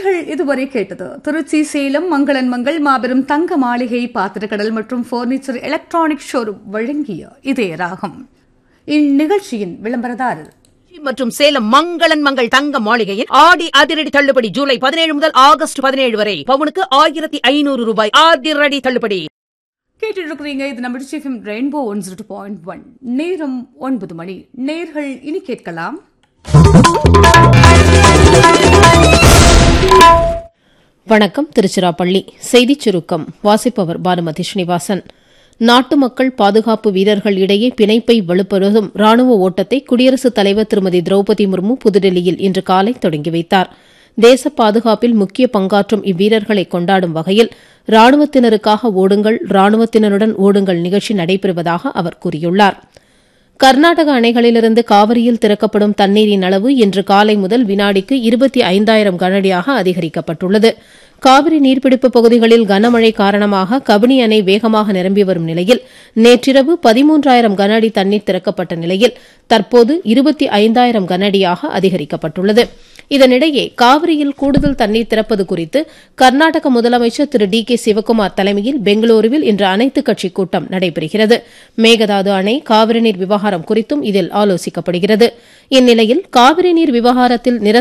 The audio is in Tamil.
நேர்கள் இதுவரை கேட்டது திருச்சி சேலம் மங்களன் மங்கள் மாபெரும் தங்க மாளிகை பாத்திரக்கடல் மற்றும் பர்னிச்சர் எலக்ட்ரானிக் ஷோரூம் வழங்கிய இதே ராகம். இந்நிகழ்ச்சியின் விளம்பரதாரர் மற்றும் சேலம் மங்களன் மங்கள் தங்க மாளிகையில் ஆடி அதிரடி தள்ளுபடி ஜூலை 17 முதல் ஆகஸ்ட் 17 வரை பவுனுக்கு 1500 ரூபாய் அதிரடி தள்ளுபடி. கேட்டிருக்கிறீங்க. இது நம்ம டிஃப்எம் ரெயின்போ 102.1. நேரம் 9 மணி. நேர்கள் இனி கேட்கலாம். வணக்கம். திருச்சிராப்பள்ளி செய்திச் சுருக்கம் வாசிப்பவர் பானுமதி ஸ்ரீனிவாசன். நாட்டு மக்கள் பாதுகாப்பு வீரர்கள் இடையே பிணைப்பை வலுப்படுத்தும் ராணுவ ஓட்டத்தை குடியரசுத் தலைவர் திருமதி திரௌபதி முர்மு புதுடெல்லியில் இன்று காலை தொடங்கி வைத்தார். தேச பாதுகாப்பில் முக்கிய பங்காற்றும் இவ்வீரர்களை கொண்டாடும் வகையில் ராணுவத்தினருக்காக ஓடுங்கள், ராணுவத்தினருடன் ஓடுங்கள் நிகழ்ச்சி நடைபெறுவதாக அவர் கூறியுள்ளார். கர்நாடக அணைகளிலிருந்து காவிரியில் திறக்கப்படும் தண்ணீரின் அளவு இன்று காலை முதல் வினாடிக்கு 25,000 கனஅடியாக அதிகரிக்கப்பட்டுள்ளது. காவிரி நீர்பிடிப்பு பகுதிகளில் கனமழை காரணமாக கபினி அணை வேகமாக நிரம்பி வரும் நிலையில் நேற்றிரவு 13,000 கனஅடி தண்ணீர் திறக்கப்பட்ட நிலையில் தற்போது 25,000 கனஅடியாக அதிகரிக்கப்பட்டுள்ளது. இதனிடையே காவிரியில் கூடுதல் தண்ணீர் திறப்பது குறித்து கர்நாடக முதலமைச்சர் திரு டி கே சிவக்குமார் தலைமையில் பெங்களூருவில் இன்று அனைத்துக் கட்சி கூட்டம் நடைபெறுகிறது. மேகதாது அணை, காவிரி நீர் விவகாரம் குறித்தும் இதில் ஆலோசிக்கப்படுகிறது. இந்நிலையில் காவிரி நீர் விவகாரத்தில்